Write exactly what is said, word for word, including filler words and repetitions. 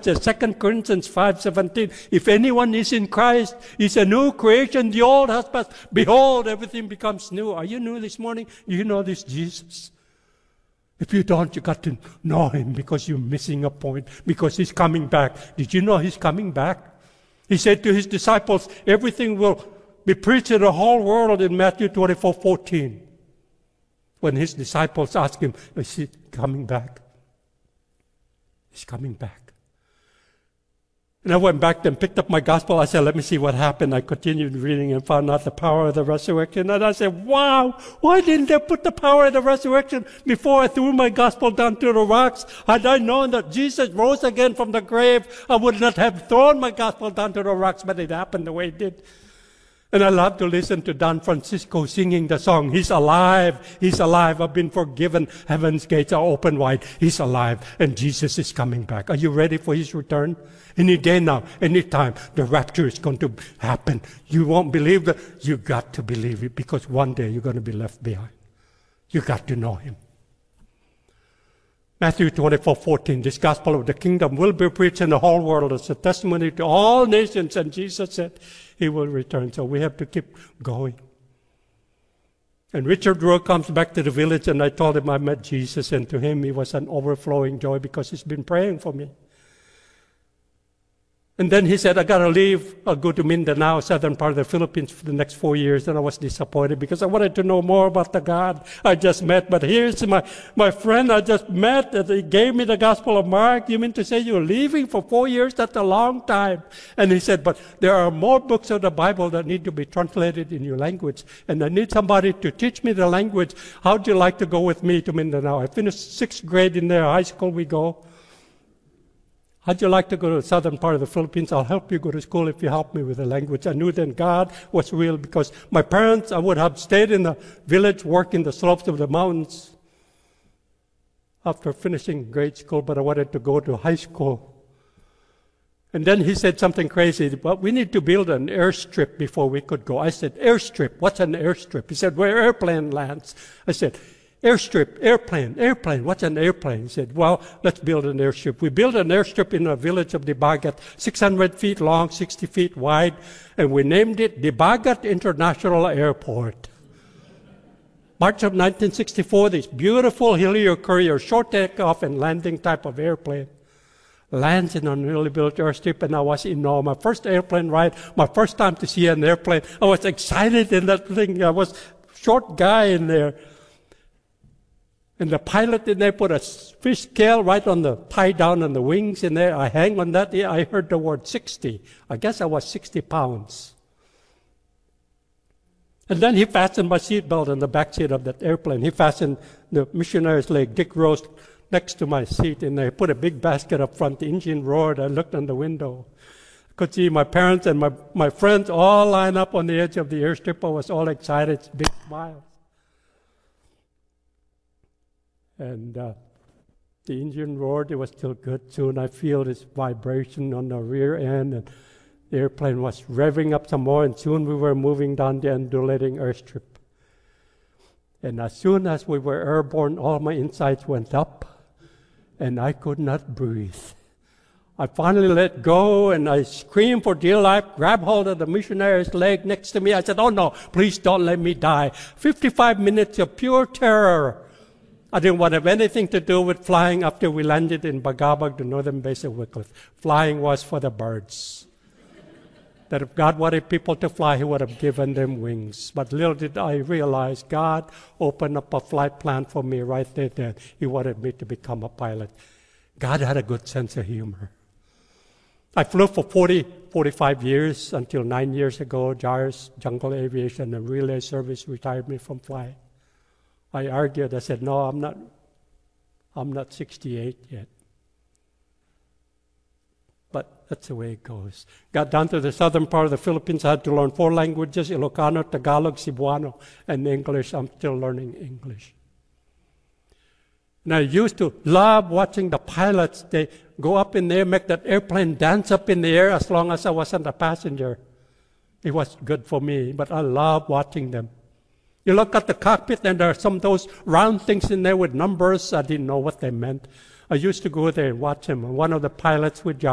says, Second Corinthians five seventeen, if anyone is in Christ, he's a new creation. The old has passed. Behold, everything becomes new. Are you new this morning? Do you know this Jesus? If you don't, you got to know him because you're missing a point, because he's coming back. Did you know he's coming back? He said to his disciples, everything will be preached to the whole world in Matthew twenty-four fourteen. When his disciples asked him, is he coming back? He's coming back. And I went back and picked up my gospel. I said, let me see what happened. I continued reading and found out the power of the resurrection. And I said, wow, why didn't they put the power of the resurrection before I threw my gospel down to the rocks? Had I known that Jesus rose again from the grave, I would not have thrown my gospel down to the rocks, but it happened the way it did. And I love to listen to Don Francisco singing the song, He's alive, He's alive, I've been forgiven, heaven's gates are open wide, He's alive, and Jesus is coming back. Are you ready for His return? Any day now, any time, the rapture is going to happen. You won't believe that? You got to believe it, because one day you're going to be left behind. You got to know Him. Matthew twenty-four fourteen, this gospel of the kingdom will be preached in the whole world as a testimony to all nations, and Jesus said He will return. So we have to keep going. And Richard Rowe comes back to the village, and I told him I met Jesus, and to him it was an overflowing joy because he's been praying for me. And then he said, I got to leave. I'll go to Mindanao, southern part of the Philippines, for the next four years. And I was disappointed because I wanted to know more about the God I just met. But here's my, my friend I just met. That he gave me the Gospel of Mark. You mean to say you're leaving for four years? That's a long time. And he said, but there are more books of the Bible that need to be translated in your language. And I need somebody to teach me the language. How'd you like to go with me to Mindanao? I finished sixth grade in there. High school we go. How'd you like to go to the southern part of the Philippines? I'll help you go to school if you help me with the language. I knew then God was real because my parents, I would have stayed in the village, working the slopes of the mountains after finishing grade school, but I wanted to go to high school. And then he said something crazy, but we need to build an airstrip before we could go. I said, airstrip? What's an airstrip? He said, where airplane lands. I said, airstrip, airplane, airplane. What's an airplane? He said, well, let's build an airstrip. We built an airstrip in a village of Dibagat, six hundred feet long, sixty feet wide, and we named it Dibagat International Airport. March of nineteen sixty-four, this beautiful heliocourier, short takeoff and landing type of airplane, lands in a newly built airstrip, and I was in awe. My first airplane ride, my first time to see an airplane. I was excited in that thing. I was a short guy in there. And the pilot in there put a fish scale right on the, tie down on the wings in there. I hang on that. I heard the word sixty. I guess I was sixty pounds. And then he fastened my seatbelt on the back seat of that airplane. He fastened the missionary's leg. Dick rose next to my seat, and I put a big basket up front. The engine roared. I looked on the window. I could see my parents and my, my friends all lined up on the edge of the airstrip. I was all excited, big smiles. And uh, the engine roared. It was still good. Soon I feel this vibration on the rear end, and the airplane was revving up some more, and soon we were moving down the undulating airstrip. And as soon as we were airborne, all my insides went up, and I could not breathe. I finally let go, and I screamed for dear life, grabbed hold of the missionary's leg next to me. I said, oh no, please don't let me die. fifty-five minutes of pure terror. I didn't want to have anything to do with flying after we landed in Bagabag, the northern base of Wycliffe. Flying was for the birds. That if God wanted people to fly, He would have given them wings. But little did I realize God opened up a flight plan for me right there then. He wanted me to become a pilot. God had a good sense of humor. I flew for forty, forty-five years until nine years ago, Jairus Jungle Aviation and Relay Service retired me from flying. I argued. I said, no, I'm not, I'm not sixty-eight yet. But that's the way it goes. Got down to the southern part of the Philippines. I had to learn four languages, Ilocano, Tagalog, Cebuano, and English. I'm still learning English. And I used to love watching the pilots. They go up in there, make that airplane dance up in the air as long as I wasn't a passenger. It was good for me, but I love watching them. You look at the cockpit, and there are some of those round things in there with numbers. I didn't know what they meant. I used to go there and watch them. And one of the pilots with John